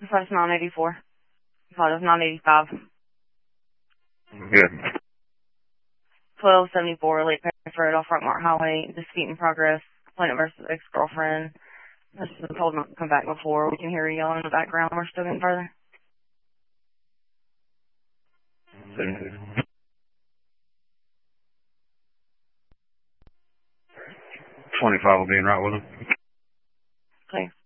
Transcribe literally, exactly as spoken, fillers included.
thought it's nine eighty-four. I thought it was nine eighty-five. Good. twelve seventy-four, Lake Paris Road, off Front Mart Highway, dispute in progress, complainant versus ex-girlfriend. This has been told not to come back before. We can hear you yelling in the background. We're still getting further. twenty-five will be in right with him. Okay.